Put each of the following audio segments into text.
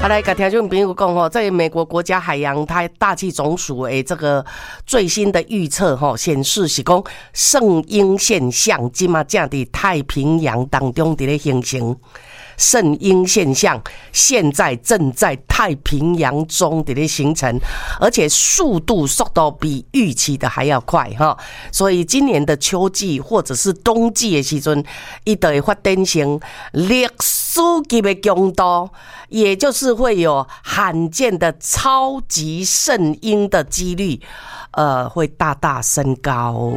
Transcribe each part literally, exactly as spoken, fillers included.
啊，来跟听众朋友讲吼，在美国国家海洋它大气总署诶这个最新的预测吼，显示是讲圣婴现象即马正伫太平洋当中伫咧形成。圣婴现象现在正在太平洋中的咧形成，而且速度速度比预期的还要快哈，所以今年的秋季或者是冬季的时阵，它就会发展成历史级的强度，也就是会有罕见的超级圣婴的几率，呃，会大大升高。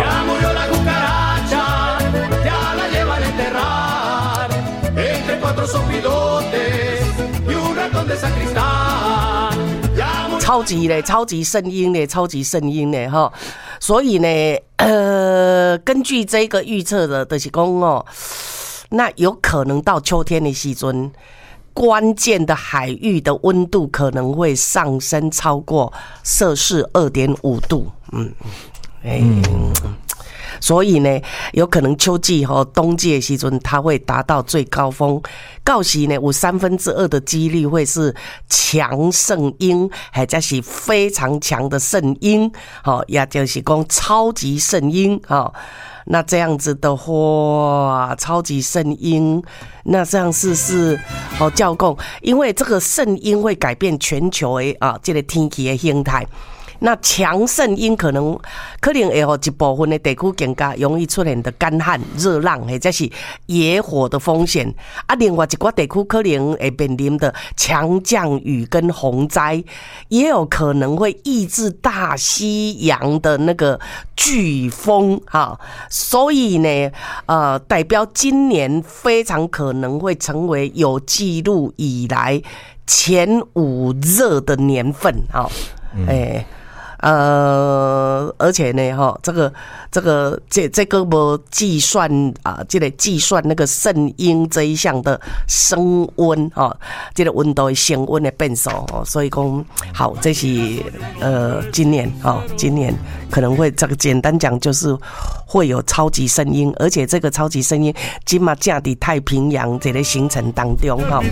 超级嘞，超级圣婴嘞，超级圣婴嘞哈，所以呢，呃，根据这个预测的，就是讲哦，那有可能到秋天的时阵，关键的海域的温度可能会上升超过摄氏二点五度，嗯，哎。嗯所以呢，有可能秋季和冬季的时阵，它会达到最高峰。到时呢，有三分之二的几率会是强圣婴，或者是非常强的圣婴，好，也就是讲超级圣婴，好。那这样子的话，超级圣婴，那这样是是好教供，因为这个圣婴会改变全球的啊这个天气的形态。那强圣婴可能可能会有一部分的地区更加容易出现的干旱、热浪，或者是野火的风险。啊，另外一寡地区可能会面临的强降雨跟洪灾，也有可能会抑制大西洋的那个飓风哈。所以呢，呃，代表今年非常可能会成为有记录以来前五热的年份啊，哎、欸。呃，而且呢，哈，这个这个这这个无计算啊，这个计算那个圣婴这一项的升温哈，这个温度升温的变数哦，所以讲好，这是呃今年哈，今年可能会这个简单讲就是会有超级圣婴，而且这个超级圣婴今嘛正在太平洋这个形成当中哈。